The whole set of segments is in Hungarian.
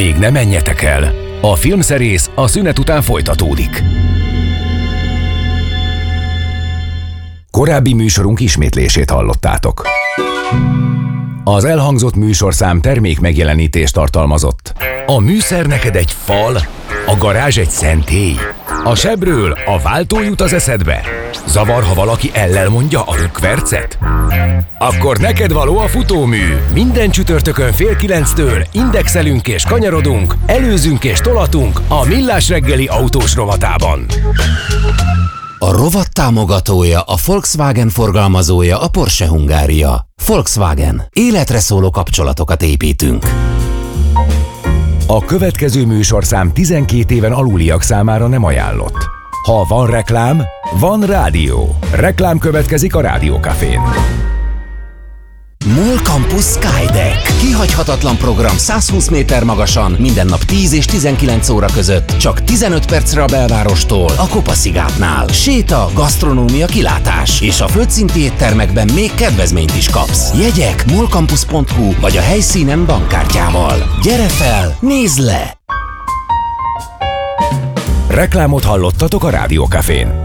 Még ne menjetek el! A filmszerész a szünet után folytatódik. Korábbi műsorunk ismétlését hallottátok. Az elhangzott műsorszám termék megjelenítést tartalmazott. A műszer neked egy fal, a garázs egy szentély. A sebről a váltó jut az eszedbe. Zavar, ha valaki ellel mondja a rükvercet? Akkor neked való a futómű. Minden csütörtökön 8:30 indexelünk és kanyarodunk, előzünk és tolatunk a Millás reggeli autós rovatában. A rovat támogatója, a Volkswagen forgalmazója, a Porsche Hungária. Volkswagen. Életre szóló kapcsolatokat építünk. A következő műsorszám 12 éven aluliak számára nem ajánlott. Ha van reklám, van rádió. Reklám következik a Rádiókafén. MOL Campus Skydeck. Kihagyhatatlan program 120 méter magasan, minden nap 10 és 19 óra között, csak 15 percre a belvárostól, a Kopaszigátnál. Séta, gasztronómia, kilátás, és a földszinti éttermekben még kedvezményt is kapsz. Jegyek molcampus.hu vagy a helyszínen bankkártyával. Gyere fel, nézd le! Reklámot hallottatok a Rádiókafén.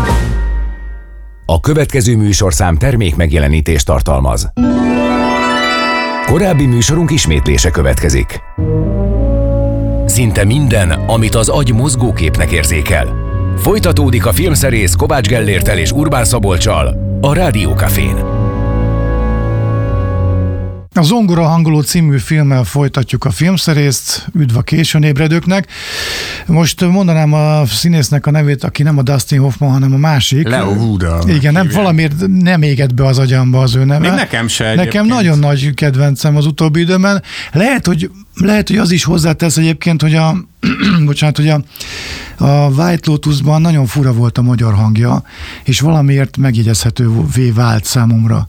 A következő műsorszám termék megjelenítést tartalmaz. Korábbi műsorunk ismétlése következik. Szinte minden, amit az agy mozgóképnek érzékel. Folytatódik a filmszerész Kovács Gellérttel és Urbán Szabolccsal a Rádiókafén. A Zongora hangoló című filmmel folytatjuk a filmszerészt, üdv a későn ébredőknek. Most mondanám a színésznek a nevét, aki nem a Dustin Hoffman, hanem a másik. Leo Wood. Igen, nem, valamiért nem égett be az agyamba az ő neve. Még nekem se egyébként. Nekem nagyon nagy kedvencem az utóbbi időben. Lehet, hogy az is hozzátesz egyébként, hogy a White Lotusban nagyon fura volt a magyar hangja, és valamiért megjegyezhetővé vált számomra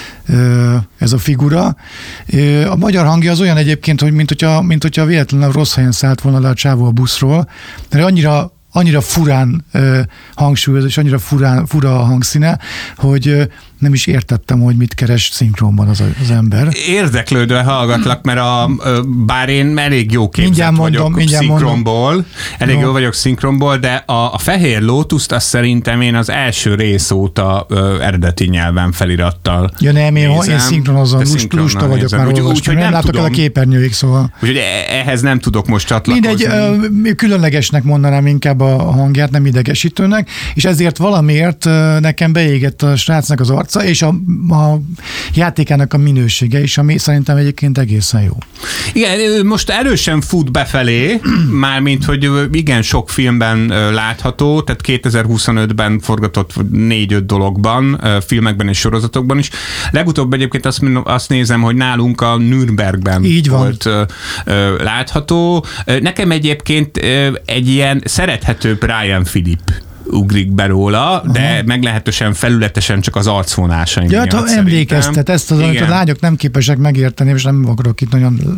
ez a figura. A magyar hangja az olyan egyébként, hogy mint hogyha véletlenül rossz helyen szállt volna le a csávó a buszról, mert annyira furán hangsúlyoz, és annyira fura a hangszíne, hogy nem is értettem, hogy mit keres szinkronban az ember. Érdeklődve hallgatlak, mert bár én elég jó képzett vagyok szinkronból, jól vagyok szinkronból, de a Fehér Lótuszt azt szerintem én az első rész óta eredeti nyelven felirattal én szinkronozom, lusta vagyok már olvasni, nem látok el a képernyőig, szóval. Úgyhogy ehhez nem tudok most csatlakozni. Mindegy, különlegesnek mondanám inkább a hangját, nem idegesítőnek, és ezért valamiért nekem beégett a srácnak az arca, és a játékának a minősége is, ami szerintem egyébként egészen jó. Igen, most erősen fut befelé, mármint, hogy igen sok filmben látható, tehát 2025-ben forgatott 4-5 dologban, filmekben és sorozatokban is. Legutóbb egyébként azt nézem, hogy nálunk a Nürnbergben volt látható. Nekem egyébként egy ilyen szerethető Brian Philipp ugrik be róla, de meglehetősen felületesen csak az arcvonásaim miatt ha emlékeztet, ezt az, amit a lányok nem képesek megérteni, és nem akarok itt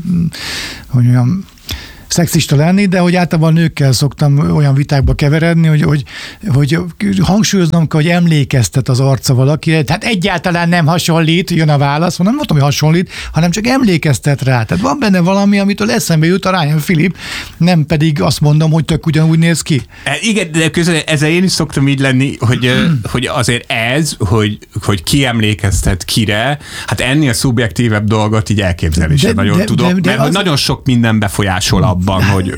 nagyon szexista lenni, de hogy általában nőkkel szoktam olyan vitákba keveredni, hogy hangsúlyoznom kell, hogy emlékeztet az arca valakire, tehát egyáltalán nem hasonlít, jön a válasz, nem mondtam, hogy hasonlít, hanem csak emlékeztet rá. Tehát van benne valami, amitől eszembe jut a Ryan Philipp, nem pedig azt mondom, hogy tök ugyanúgy néz ki. Igen, de közben ezzel én is szoktam így lenni, hogy azért hogy ki emlékeztet kire, hát ennél szubjektívebb dolgot így elképzelni sem nagyon tudok, mert nagyon sok minden befolyásol abban, hogy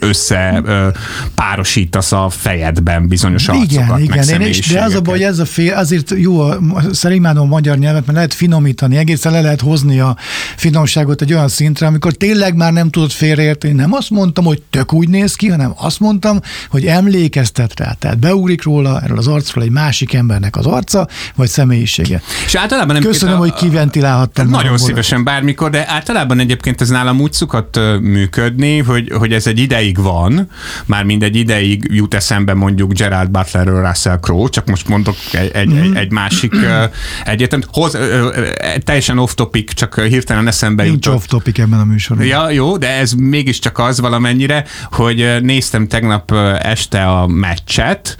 párosítasz a fejedben bizonyos arcokat, meg személyiségeket. De az a baj, ez a azért jó, imádom a magyar nyelvet, mert lehet finomítani, egészen le lehet hozni a finomságot egy olyan szintre, amikor tényleg már nem tudod félreérteni. Nem azt mondtam, hogy tök úgy néz ki, hanem azt mondtam, hogy emlékeztet rá. Tehát beugrik róla, erről az arcról egy másik embernek az arca, vagy személyisége. És általában nem köszönöm, hogy kiventilálhattam. Nagyon szívesen bármikor, de általában egyébként ez nálam úgy szokott működni, hogy ez egy ideig van, már mindegy ideig jut eszembe mondjuk Gerard Butlerről Russell Crowe, csak most mondok egy másik egyetem. Teljesen off-topic, csak hirtelen eszembe jutott. Nincs off-topic ebben a műsorban. Ja, jó, de ez mégiscsak az valamennyire, hogy néztem tegnap este a meccset,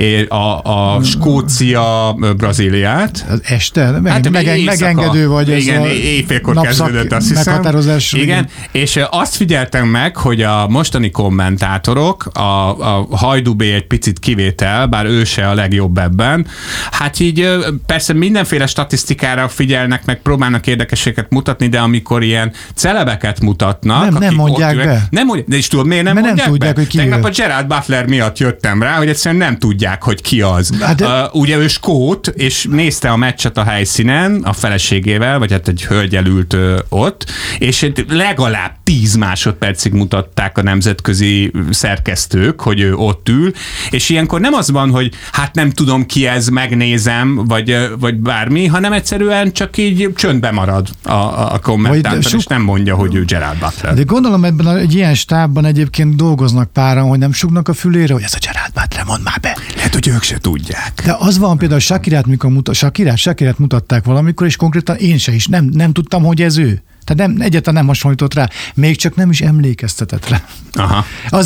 a Skócia-Brazíliát. Este? Megengedő vagy ez. Igen, éjfélkor kezdődött, azt hiszem. Meghatározás. Igen, és azt figyeltem meg, hogy a mostani kommentátorok, a Hajdubé egy picit kivétel, bár ő se a legjobb ebben, hát így persze mindenféle statisztikára figyelnek, meg próbálnak érdekességet mutatni, de amikor ilyen celebeket mutatnak, nem mondják be. Nem mondják, de és tudod, miért nem mert mondják nem tudják, be? hogy ki Tegnap a Gerard Butler miatt jöttem rá, hogy egyszerűen nem tudják, hogy ki az. Ugye ő skót, és nézte a meccset a helyszínen a feleségével, vagy hát egy hölgyel ült ott, és legalább 10 másodpercig mutatták a nemzetközi szerkesztők, hogy ő ott ül, és ilyenkor nem az van, hogy hát nem tudom ki ez, megnézem, vagy bármi, hanem egyszerűen csak így csöndbe marad a kommentátor, és nem mondja, hogy ő Gerard Butler. De gondolom ebben egy ilyen stábban egyébként dolgoznak páran, hogy nem sugnak a fülére, hogy ez a Gerard Butler, mondd már be. Lehet, hogy ők se tudják. De az van például Shakirát mutatták valamikor, és konkrétan én se is nem tudtam, hogy ez ő. Tehát egyáltalán nem hasonlított rá, még csak nem is emlékeztetett rá. Aha.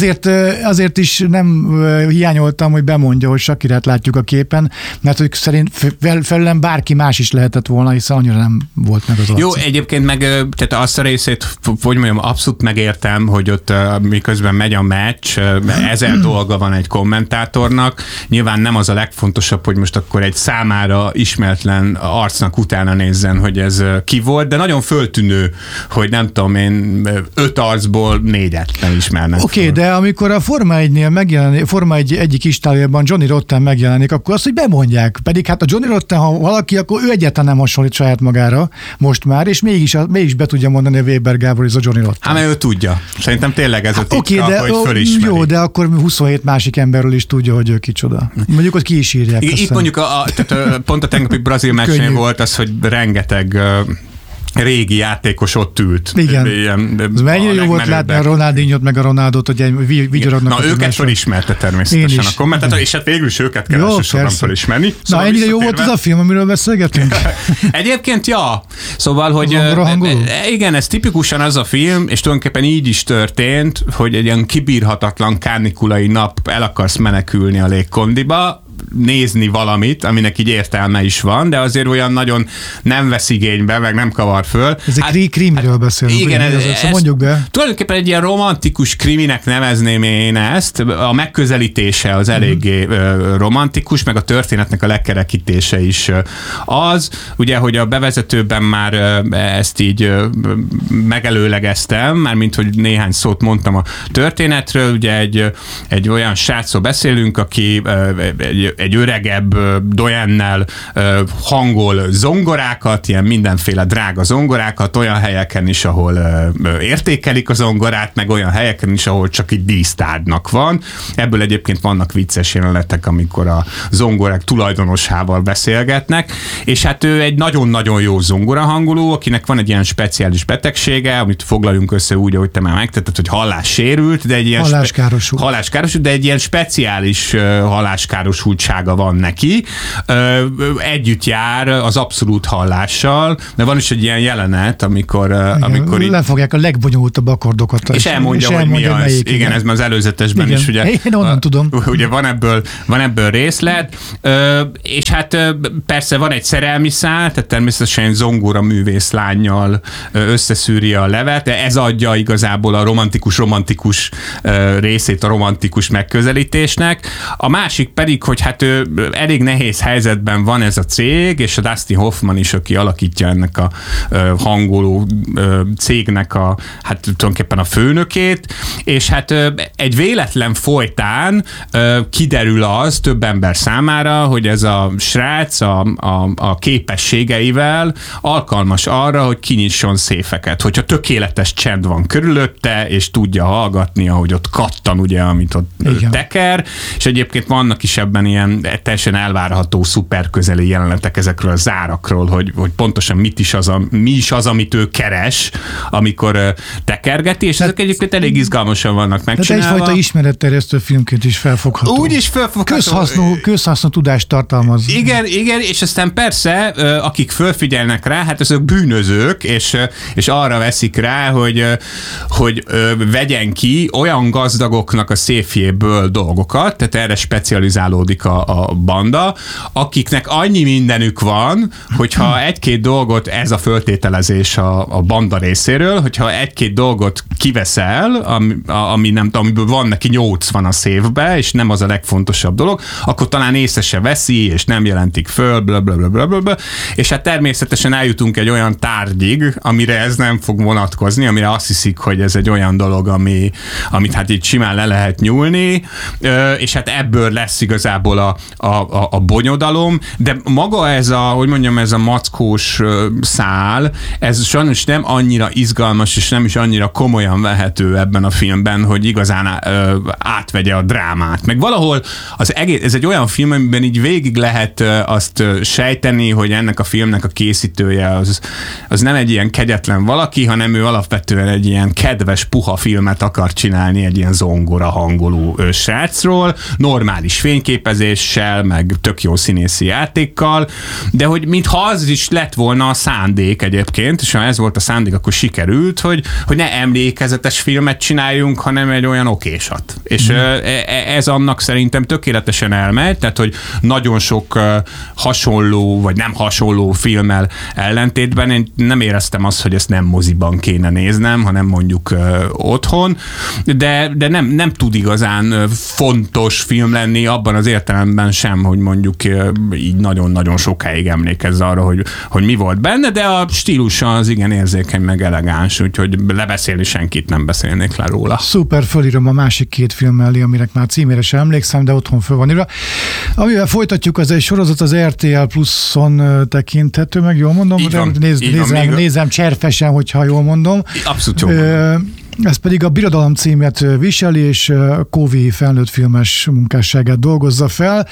Azért is nem hiányoltam, hogy bemondja, hogy Shakirát látjuk a képen, mert hogy szerint felülem bárki más is lehetett volna, hiszen annyira nem volt meg az arc. Jó, egyébként meg tehát azt a részét, hogy mondjam, abszolút megértem, hogy ott miközben megy a meccs, 1000 dolga van egy kommentátornak. Nyilván nem az a legfontosabb, hogy most akkor egy számára ismeretlen arcnak utána nézzen, hogy ez ki volt, de nagyon föltűnő, hogy nem tudom én, 5 arcból 4-et nem ismernek. Oké, de amikor a Forma 1-nél megjelenik, Forma 1 egyik istájában Johnny Rotten megjelenik, akkor azt, hogy bemondják. Pedig hát a Johnny Rotten, ha valaki, akkor ő egyáltalán nem hasonlít saját magára most már, és mégis be tudja mondani a Weber Gábor, ez a Johnny Rotten. Hát, mert ő tudja. Szerintem tényleg ez a titka, hogy fölismeri. Jó, de akkor 27 másik emberről is tudja, hogy ő kicsoda. Mondjuk, hogy ki is írják. Itt mondjuk tehát pont a tegnapi brazil meccsen volt az, hogy rengeteg régi játékos ott ült. Igen. Ez mennyire jó volt látni a Ronaldinho-t meg a Ronaldot, hogy vigyorodnak. Na, őket felismerte természetesen a kommentátor, és hát végül is őket kell elsősorban felismerni. Szóval ennyire jó volt az a film, amiről beszélgetünk? Egyébként, ja. Szóval, hogy igen, ez tipikusan az a film, és tulajdonképpen így is történt, hogy egy ilyen kibírhatatlan kánikulai nap el akarsz menekülni a légkondiba, nézni valamit, aminek így értelme is van, de azért olyan nagyon nem vesz igénybe, meg nem kavar föl. Ez egy krimiről beszélünk. Igen, ez mondjuk be. Tulajdonképpen egy ilyen romantikus kriminek nevezném én ezt. A megközelítése az eléggé romantikus, meg a történetnek a lekerekítése is az. Ugye, hogy a bevezetőben már ezt így megelőlegeztem, mármint, hogy néhány szót mondtam a történetről. Ugye egy olyan srácról beszélünk, aki egy öregebb doyennel hangol zongorákat, ilyen mindenféle drága zongorákat, olyan helyeken is, ahol értékelik a zongorát, meg olyan helyeken is, ahol csak így dísztárgynak van. Ebből egyébként vannak vicces jelenetek, amikor a zongorák tulajdonosával beszélgetnek, és hát ő egy nagyon-nagyon jó zongorahangoló, akinek van egy ilyen speciális betegsége, amit foglaljunk össze úgy, ahogy te már megtetted, hogy hallássérült, de egy ilyen halláskárosult, de egy ilyen speciális halláskárosultsága van neki. Együtt jár az abszolút hallással, de van is egy ilyen jelenet, amikor így... Lefogják a legbonyolultabb akkordokat. És elmondja, hogy mi az. Melyik, igen, ez már az előzetesben is. Ugye, én onnan tudom. Ugye van ebből részlet, és hát persze van egy szerelmi szál, tehát természetesen egy zongora művész lánnyal összeszűri a levet, de ez adja igazából a romantikus részét a romantikus megközelítésnek. A másik pedig, hogy hát ő elég nehéz helyzetben van ez a cég, és a Dustin Hoffman is, aki alakítja ennek a hangoló cégnek hát tulajdonképpen a főnökét, és hát egy véletlen folytán kiderül az több ember számára, hogy ez a srác a képességeivel alkalmas arra, hogy kinyisson széfeket. Hogyha tökéletes csend van körülötte, és tudja hallgatni, ahogy ott kattan, ugye, amit ott teker, és egyébként vannak is ebben ilyen teljesen elvárható szuperközeli jelenetek ezekről a zárakról, hogy pontosan mi is az, amit ő keres, amikor tekergeti, és ezek egyébként elég izgalmasan vannak megcsinálva. Tehát egyfajta ismeretterjesztő filmként is felfogható. Úgy is felfogható. Közhasznú tudást tartalmaz. Igen, és aztán persze, akik fölfigyelnek rá, hát azok bűnözők, és arra veszik rá, hogy vegyen ki olyan gazdagoknak a széfjéből dolgokat, tehát erre specializálódik létezik a banda, akiknek annyi mindenük van, hogyha egy-két dolgot, ez a föltételezés a banda részéről, hogyha egy-két dolgot kiveszel, amiből van neki 80 a szévbe, és nem az a legfontosabb dolog, akkor talán észre se veszi, és nem jelentik föl, blablabla. És hát természetesen eljutunk egy olyan tárgyig, amire ez nem fog vonatkozni, amire azt hiszik, hogy ez egy olyan dolog, amit hát így simán le lehet nyúlni, és hát ebből lesz igazából a bonyodalom, de maga ez a mackós szál, ez sajnos nem annyira izgalmas, és nem is annyira komolyan vehető ebben a filmben, hogy igazán átvegye a drámát. Meg valahol ez egy olyan film, amiben így végig lehet azt sejteni, hogy ennek a filmnek a készítője az nem egy ilyen kegyetlen valaki, hanem ő alapvetően egy ilyen kedves, puha filmet akar csinálni egy ilyen zongora hangoló srácról, normális fényképezéssel, meg tök jó színészi játékkal, de hogy mintha az is lett volna a szándék egyébként, és ha ez volt a szándék, akkor sikerült, hogy ne emlékezetes filmet csináljunk, hanem egy olyan okésat. És ez annak szerintem tökéletesen elmegy, tehát hogy nagyon sok hasonló, vagy nem hasonló filmmel ellentétben én nem éreztem azt, hogy ezt nem moziban kéne néznem, hanem mondjuk otthon, de nem tud igazán fontos film lenni abban az értelemben sem, hogy mondjuk így nagyon-nagyon sokáig emlékezz arra, hogy mi volt benne, de a stílusa az igen érzékeny, meg elegáns, úgyhogy lebeszélni senkit nem beszélnék le róla. Szuper, fölírom a másik két film mellé, aminek már címére sem emlékszem, de otthon föl van írva. Amivel folytatjuk, az egy sorozat, az RTL Pluson tekinthető, meg jól mondom? Nézem cserfesen, hogyha jól mondom. Abszolút jól mondom. Ez pedig a Birodalom címet viseli, és Covey felnőtt filmes munkásságát dolgozza fel.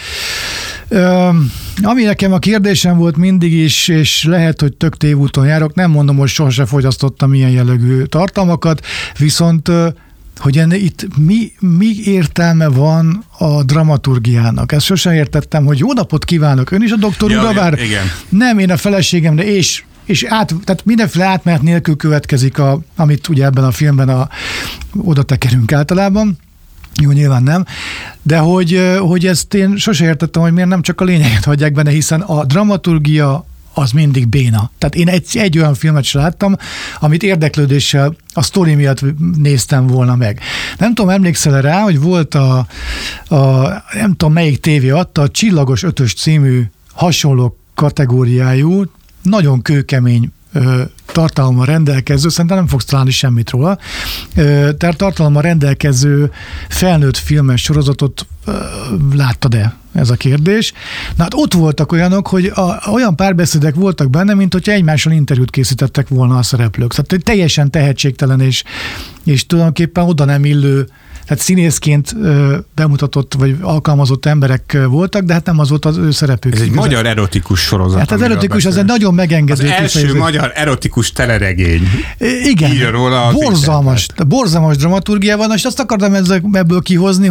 Ami nekem a kérdésem volt mindig is, és lehet, hogy tök tévúton járok, nem mondom, hogy sosem fogyasztottam ilyen jellegű tartalmakat, viszont hogy itt mi értelme van a dramaturgiának. Ezt sosem értettem, hogy jó napot kívánok, ön is a doktor úr, bár nem, én a feleségemre, és tehát mindenféle átmenet nélkül következik, amit ugye ebben a filmben oda tekerünk általában. Jó, nyilván nem. De hogy ezt én sose értettem, hogy miért nem csak a lényeget hagyják benne, hiszen a dramaturgia az mindig béna. Tehát én egy olyan filmet sem láttam, amit érdeklődéssel a sztori miatt néztem volna meg. Nem tudom, emlékszel rá, hogy volt nem tudom melyik tévé adta, a Csillagos Ötös című hasonló kategóriájú, nagyon kőkemény tartalommal rendelkező, szerintem nem fogsz találni semmit róla, tehát tartalommal rendelkező felnőtt filmes sorozatot láttad-e? Ez a kérdés. Na hát ott voltak olyanok, hogy olyan párbeszédek voltak benne, mint hogyha egymással interjút készítettek volna a szereplők. Tehát teljesen tehetségtelen és tulajdonképpen oda nem illő, tehát színészként bemutatott vagy alkalmazott emberek voltak, de hát nem az volt az ő szerepük. Ez egy magyar erotikus sorozat. Hát az erotikus az egy nagyon megengedő. Az első magyar erotikus teleregény. Igen. Borzalmas dramaturgia van, és azt akartam ebből kihozni,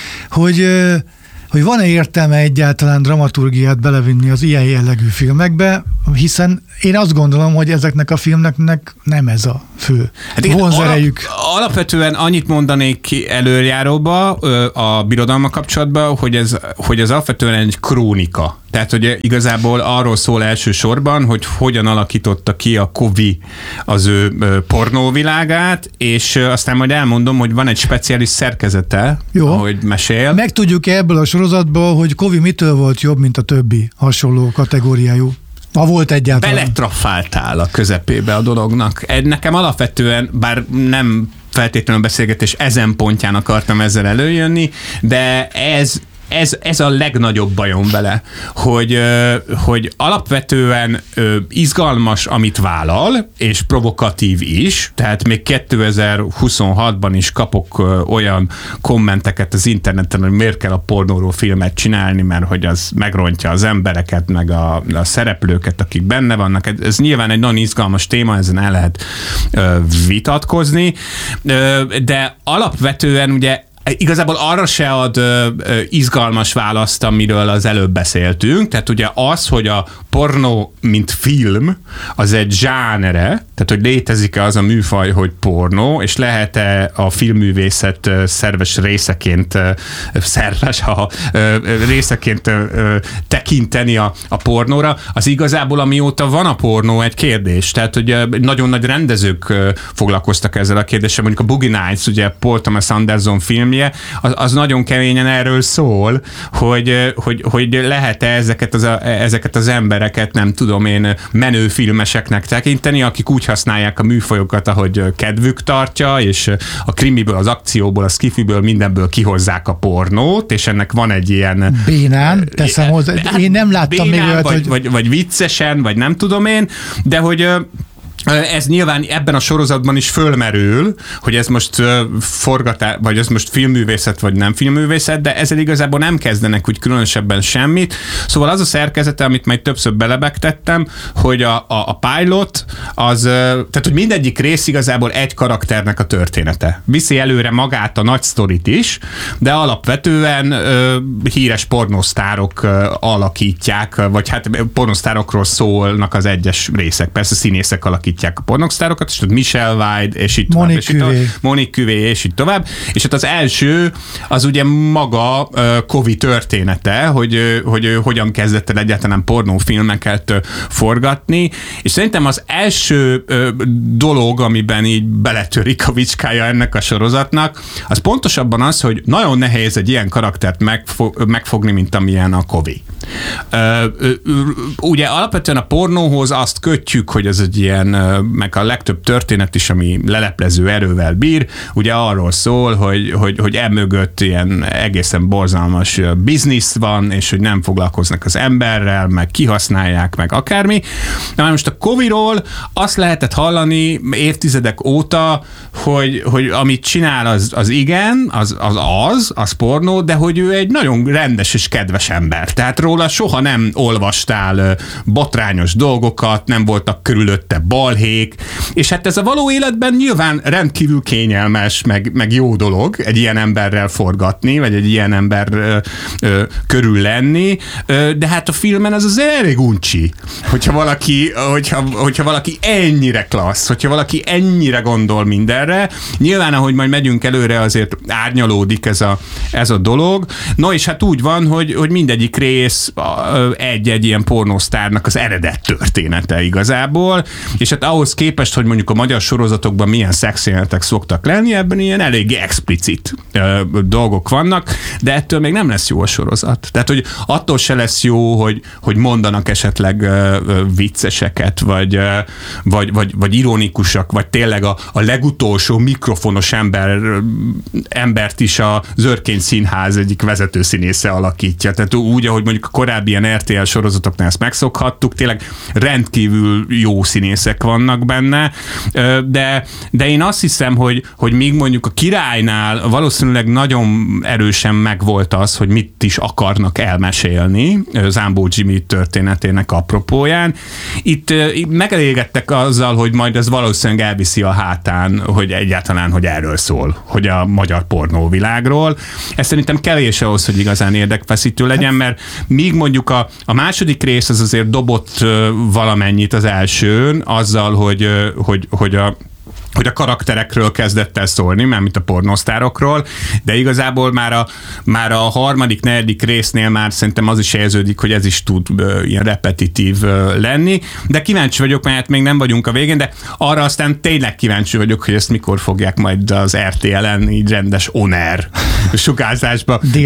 hogy van-e értelme egyáltalán dramaturgiát belevinni az ilyen jellegű filmekbe, hiszen én azt gondolom, hogy ezeknek a filmeknek nem ez a fő vonzerejük. Alapvetően annyit mondanék ki előjáróba a Birodalommal kapcsolatban, hogy ez alapvetően egy krónika. Tehát, hogy igazából arról szól elsősorban, hogy hogyan alakította ki a Covey az ő pornóvilágát, és aztán majd elmondom, hogy van egy speciális szerkezete, ahogy mesél. Megtudjuk ebből a sorozatból, hogy Covey mitől volt jobb, mint a többi hasonló kategóriájú. Ha volt egyáltalán. Beletrafáltál a közepébe a dolognak. Nekem alapvetően, bár nem feltétlenül beszélgetés ezen pontján akartam ezzel előjönni, de ez a legnagyobb bajom vele, hogy alapvetően izgalmas, amit vállal, és provokatív is, tehát még 2026-ban is kapok olyan kommenteket az interneten, hogy miért kell a pornóról filmet csinálni, mert hogy az megrontja az embereket, meg a szereplőket, akik benne vannak. Ez nyilván egy nagyon izgalmas téma, ezen el lehet vitatkozni, de alapvetően ugye igazából arra se ad izgalmas választ, amiről az előbb beszéltünk, tehát ugye az, hogy a pornó, mint film, az egy zsánere, tehát hogy létezik-e az a műfaj, hogy pornó, és lehet-e a filmművészet szerves részeként tekinteni a pornóra, az igazából amióta van a pornó egy kérdés. Tehát, hogy nagyon nagy rendezők foglalkoztak ezzel a kérdéssel, mondjuk a Boogie Nights, ugye Paul Thomas Anderson filmje, az nagyon keményen erről szól, hogy lehet-e ezeket az embereket, nem tudom én, menő filmeseknek tekinteni, akik úgy használják a műfajokat, ahogy kedvük tartja, és a krimiből, az akcióból, a skifiből, mindenből kihozzák a pornót, és ennek van egy ilyen... Bénán, teszem hozzá. Én nem láttam még olyat, vagy viccesen, vagy nem tudom én, de hogy ez nyilván ebben a sorozatban is fölmerül, hogy ez most vagy ez most filmművészet, vagy nem filmművészet, de ezzel igazából nem kezdenek úgy különösebben semmit. Szóval az a szerkezete, amit majd többször belebegtettem, hogy a pilot az, tehát hogy mindegyik rész igazából egy karakternek a története. Viszi előre magát a nagy sztorit is, de alapvetően híres pornosztárok alakítják, vagy hát pornosztárokról szólnak az egyes részek. Persze színészek alakítják a pornosztárokat, és Michelle Wilde, és így tovább. Monique Cuvé, és így tovább. És hát az első, az ugye maga Covid története, hogy hogyan kezdett el egyáltalán pornófilmeket forgatni, és szerintem az első dolog, amiben így beletörik a vicskája ennek a sorozatnak, az pontosabban az, hogy nagyon nehéz egy ilyen karaktert megfogni, mint amilyen a Covey. Ugye alapvetően a pornóhoz azt kötjük, hogy ez egy ilyen, meg a legtöbb történet is, ami leleplező erővel bír, ugye arról szól, hogy emögött ilyen egészen borzalmas biznisz van, és hogy nem foglalkoznak az emberrel, meg kihasználják, meg akármi. Na most a Coveyról azt lehetett hallani évtizedek óta, hogy amit csinál az igen, az pornó, de hogy ő egy nagyon rendes és kedves ember. Tehát róla soha nem olvastál botrányos dolgokat, nem voltak körülötte balhék, és hát ez a való életben nyilván rendkívül kényelmes, meg jó dolog egy ilyen emberrel forgatni, vagy egy ilyen ember körül lenni, de hát a filmen ez azért elég uncsi, hogyha valaki ennyire klassz, hogyha valaki ennyire gondol mindenre. Nyilván, ahogy majd megyünk előre, azért árnyalódik ez a dolog. No, és hát úgy van, hogy mindegyik rész egy ilyen pornósztárnak az eredet története igazából, és hát ahhoz képest, hogy mondjuk a magyar sorozatokban milyen szexjelenetek szoktak lenni, ebben ilyen eléggé explicit dolgok vannak, de ettől még nem lesz jó a sorozat. Tehát, hogy attól se lesz jó, hogy mondanak esetleg vicceseket, vagy ironikusak, vagy tényleg a legutolsó mikrofonos embert is a Zörkény Színház egyik vezetőszínésze alakítja. Tehát úgy, ahogy mondjuk a korábbi ilyen RTL sorozatoknál ezt megszokhattuk, tényleg rendkívül jó színészek vannak benne, de én azt hiszem, hogy míg mondjuk a Királynál valószínűleg nagyon erősen megvolt az, hogy mit is akarnak elmesélni Zámbó Jimmy történetének apropóján. Itt megelégedtek azzal, hogy majd ez valószínűleg elviszi a hátán, hogy egyáltalán, hogy erről szól, hogy a magyar pornóvilágról. Ez szerintem kevés ahhoz, hogy igazán érdekfeszítő legyen, mert míg mondjuk a második rész az azért dobott valamennyit az elsőn, azzal, hogy a karakterekről kezdett el szólni, mert mint a pornosztárokról, de igazából már a harmadik, negyedik résznél már szerintem az is érződik, hogy ez is tud ilyen repetitív lenni, de kíváncsi vagyok, mert még nem vagyunk a végén, de arra aztán tényleg kíváncsi vagyok, hogy ezt mikor fogják majd az RTL-en így rendes on-air sugárzásba